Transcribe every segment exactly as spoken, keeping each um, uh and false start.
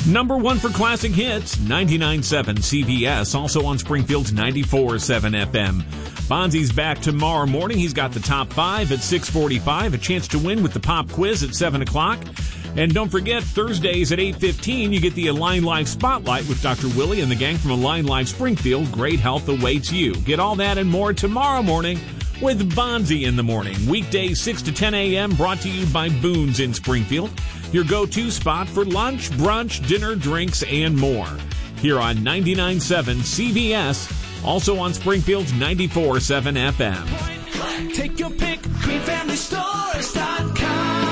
Number one for classic hits, ninety-nine point seven C B S, also on Springfield's ninety-four point seven F M. Bonzi's back tomorrow morning. He's got the top five at six forty-five, a chance to win with the pop quiz at seven o'clock. And don't forget, Thursdays at eight fifteen, you get the Align Life Spotlight with Doctor Willie and the gang from Align Life Springfield. Great health awaits you. Get all that and more tomorrow morning with Bonzi in the Morning. Weekdays six to ten a.m. brought to you by Boone's in Springfield. Your go-to spot for lunch, brunch, dinner, drinks, and more. Here on ninety-nine point seven C B S, also on Springfield's ninety-four point seven F M. Take your pick, green family stores dot com.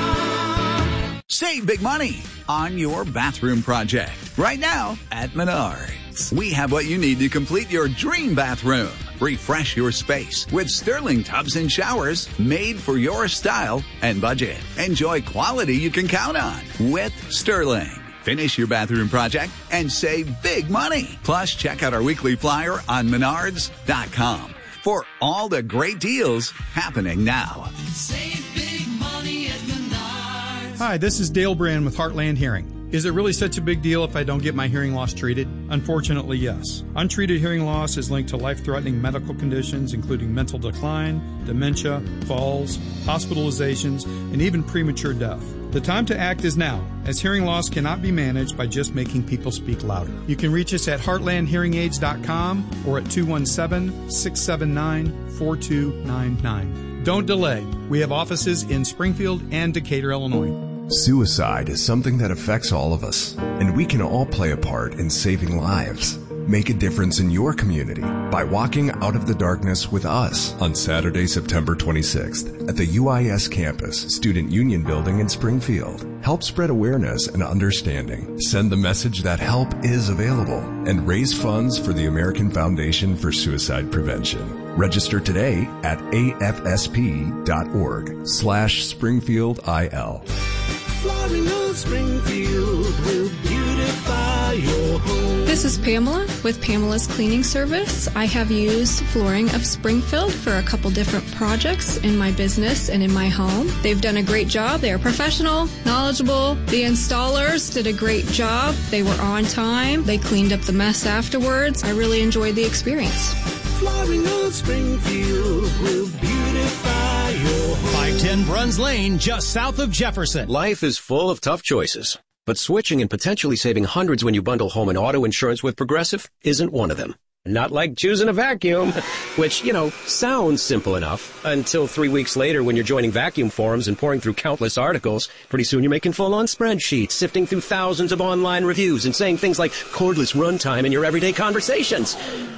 Save big money on your bathroom project right now at Menards. We have what you need to complete your dream bathroom. Refresh your space with Sterling tubs and showers made for your style and budget. Enjoy quality you can count on with Sterling. Finish your bathroom project and save big money. Plus, check out our weekly flyer on Menards dot com for all the great deals happening now. Save big money at Menards. Hi, this is Dale Brand with Heartland Hearing. Is it really such a big deal if I don't get my hearing loss treated? Unfortunately, yes. Untreated hearing loss is linked to life-threatening medical conditions, including mental decline, dementia, falls, hospitalizations, and even premature death. The time to act is now, as hearing loss cannot be managed by just making people speak louder. You can reach us at heartland hearing aids dot com or at two one seven, six seven nine, four two nine nine. Don't delay. We have offices in Springfield and Decatur, Illinois. Suicide is something that affects all of us, and we can all play a part in saving lives. Make a difference in your community by walking out of the darkness with us on Saturday, September twenty-sixth at the U I S campus, Student Union Building in Springfield. Help spread awareness and understanding. Send the message that help is available and raise funds for the American Foundation for Suicide Prevention. Register today at afsp.org slash Springfield IL. Flooring of Springfield will beautify your home. This is Pamela with Pamela's Cleaning Service. I have used Flooring of Springfield for a couple different projects in my business and in my home. They've done a great job. They are professional, knowledgeable. The installers did a great job. They were on time. They cleaned up the mess afterwards. I really enjoyed the experience. Flooring of Springfield will beautify your home. five ten Bruns Lane, just south of Jefferson. Life is full of tough choices, but switching and potentially saving hundreds when you bundle home and auto insurance with Progressive isn't one of them. Not like choosing a vacuum, which, you know, sounds simple enough until three weeks later when you're joining vacuum forums and pouring through countless articles. Pretty soon you're making full-on spreadsheets, sifting through thousands of online reviews and saying things like cordless runtime in your everyday conversations.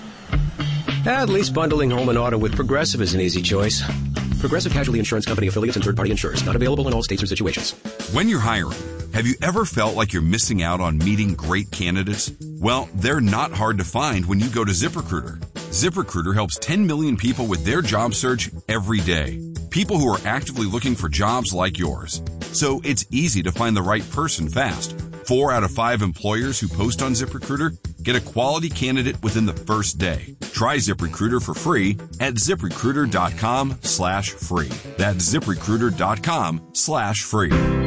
At least bundling home and auto with Progressive is an easy choice. Progressive Casualty Insurance Company affiliates and third-party insurers. Not available in all states or situations. When you're hiring, have you ever felt like you're missing out on meeting great candidates? Well, they're not hard to find when you go to ZipRecruiter. ZipRecruiter helps ten million people with their job search every day. People who are actively looking for jobs like yours. So it's easy to find the right person fast. Four out of five employers who post on ZipRecruiter get a quality candidate within the first day. Try ZipRecruiter for free at ZipRecruiter.com slash free. That's ZipRecruiter.com slash free.